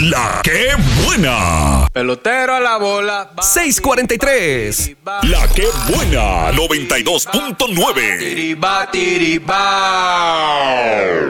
La que buena. Pelotero a la bola. 6:43. La que buena. 92.9. Tiriba, tiriba.